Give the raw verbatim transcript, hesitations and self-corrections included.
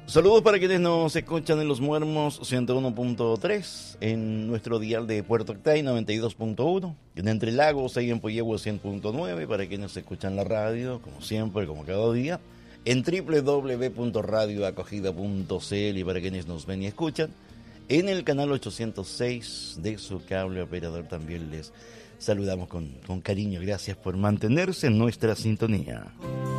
Saludos para quienes nos escuchan en Los Muermos ciento uno punto tres, en nuestro dial de Puerto Octay noventa y dos punto uno, en Entre Lagos y en Puyehue cien punto nueve, para quienes escuchan la radio, como siempre, como cada día, en doble u doble u doble u punto radio acogida punto c l, y para quienes nos ven y escuchan en el canal ochocientos seis de su cable operador. También les saludamos con, con cariño. Gracias por mantenerse en nuestra sintonía.